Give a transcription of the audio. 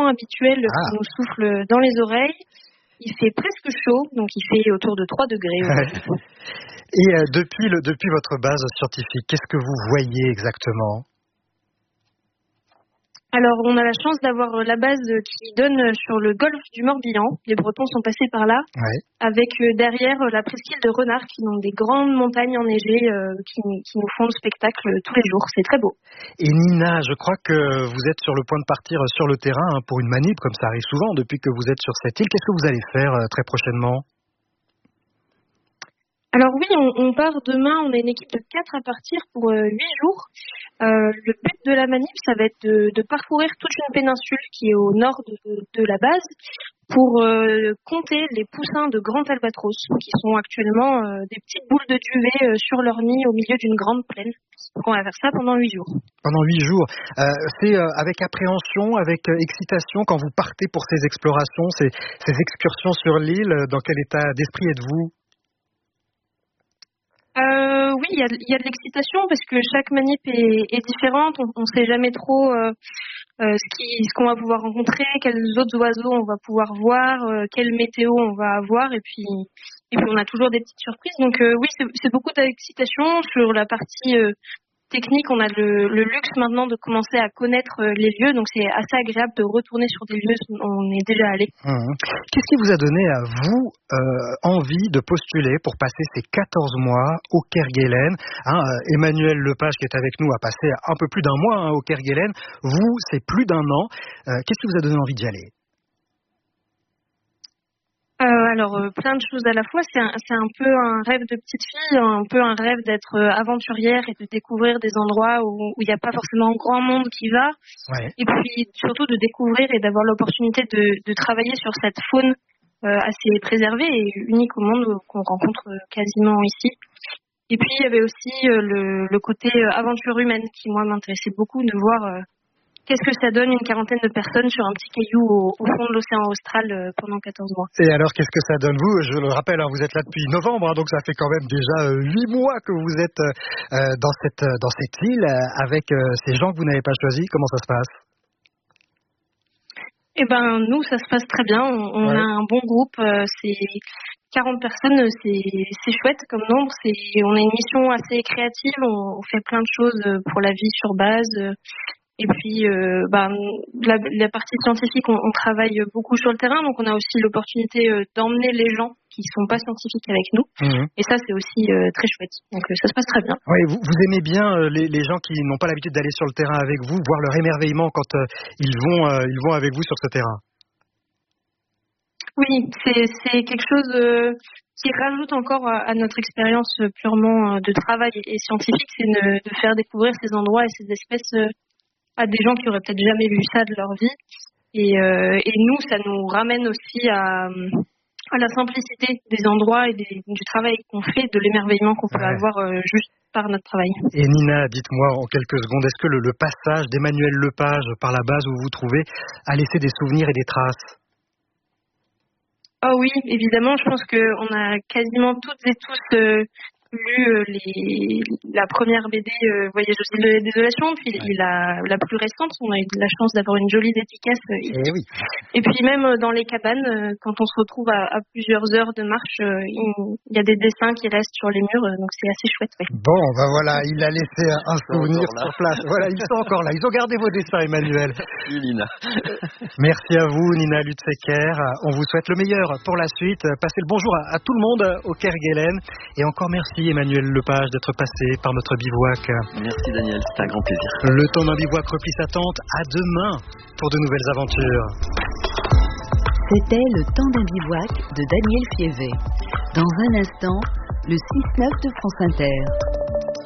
vent habituel qui nous souffle dans les oreilles. Il fait presque chaud, donc il fait autour de 3 degrés. Et depuis votre base scientifique, qu'est-ce que vous voyez exactement ? Alors, on a la chance d'avoir la base qui donne sur le golfe du Morbihan. Les Bretons sont passés par là, avec derrière la presqu'île de Renard, qui ont des grandes montagnes enneigées qui nous font le spectacle tous les jours. C'est très beau. Et Nina, je crois que vous êtes sur le point de partir sur le terrain pour une manip, comme ça arrive souvent depuis que vous êtes sur cette île. Qu'est-ce que vous allez faire très prochainement ? Alors oui, on part demain, on a une équipe de 4 à partir pour 8 jours. Le but de la manip, ça va être de parcourir toute une péninsule qui est au nord de la base pour compter les poussins de grand albatros qui sont actuellement des petites boules de duvet sur leur nid au milieu d'une grande plaine. Donc on va faire ça pendant 8 jours. Pendant 8 jours. C'est avec appréhension, avec excitation quand vous partez pour ces explorations, ces excursions sur l'île. Dans quel état d'esprit êtes-vous ? Oui, il y a de l'excitation parce que chaque manip est différente. On sait jamais trop ce qu'on va pouvoir rencontrer, quels autres oiseaux on va pouvoir voir, quelle météo on va avoir, et puis on a toujours des petites surprises. Donc oui, c'est beaucoup d'excitation. Sur la partie technique, on a le luxe maintenant de commencer à connaître les lieux, donc c'est assez agréable de retourner sur des lieux où on est déjà allé. Qu'est-ce qui vous a donné à vous envie de postuler pour passer ces 14 mois au Kerguelen ? Emmanuel Lepage, qui est avec nous, a passé un peu plus d'un mois au Kerguelen. Vous, c'est plus d'1 an. Qu'est-ce qui vous a donné envie d'y aller ? Alors, plein de choses à la fois. C'est un peu un rêve de petite fille, un peu un rêve d'être aventurière et de découvrir des endroits où il n'y a pas forcément grand monde qui va. Et puis, surtout de découvrir et d'avoir l'opportunité de travailler sur cette faune assez préservée et unique au monde qu'on rencontre quasiment ici. Et puis, il y avait aussi le côté aventure humaine qui, moi, m'intéressait beaucoup, de voir qu'est-ce que ça donne une quarantaine de personnes sur un petit caillou au fond de l'océan austral pendant 14 mois. Et alors, qu'est-ce que ça donne ? Vous, je le rappelle, vous êtes là depuis novembre, donc ça fait quand même déjà 8 mois que vous êtes dans cette île avec ces gens que vous n'avez pas choisis. Comment ça se passe ? Eh ben, nous, ça se passe très bien. On a un bon groupe. C'est 40 personnes, c'est chouette comme nombre. On a une mission assez créative. On fait plein de choses pour la vie sur base. Et puis, la partie scientifique, on travaille beaucoup sur le terrain, donc on a aussi l'opportunité d'emmener les gens qui sont pas scientifiques avec nous. Et ça, c'est aussi très chouette. Donc, ça se passe très bien. Oui, vous aimez bien les gens qui n'ont pas l'habitude d'aller sur le terrain avec vous, voir leur émerveillement quand ils vont avec vous sur ce terrain. Oui, c'est quelque chose qui rajoute encore à notre expérience purement de travail et scientifique, c'est de faire découvrir ces endroits et ces espèces à des gens qui auraient peut-être jamais vu ça de leur vie. Et nous, ça nous ramène aussi à la simplicité des endroits et du travail qu'on fait, de l'émerveillement qu'on peut avoir juste par notre travail. Et Nina, dites-moi en quelques secondes, est-ce que le passage d'Emmanuel Lepage par la base où vous vous trouvez a laissé des souvenirs et des traces ? Ah oui, évidemment, je pense qu'on a quasiment toutes et tous lu la première BD Voyage au ciel de la désolation, puis la plus récente, on a eu la chance d'avoir une jolie dédicace ici. Et puis même dans les cabanes, quand on se retrouve à plusieurs heures de marche, il y a des dessins qui restent sur les murs, donc c'est assez chouette. Bon, voilà, il a laissé un souvenir sur place. Voilà, ils sont encore là. Ils ont gardé vos dessins, Emmanuel. Merci, Nina. Merci à vous, Nina Lutzecker. On vous souhaite le meilleur pour la suite. Passez le bonjour à tout le monde au Kerguelen. Et encore merci, Emmanuel Lepage, d'être passé par notre bivouac. Merci, Daniel. C'était un grand plaisir. Le temps d'un bivouac replie sa tente. À demain pour de nouvelles aventures. C'était le temps d'un bivouac de Daniel Fievé. Dans un instant, le 6-9 de France Inter.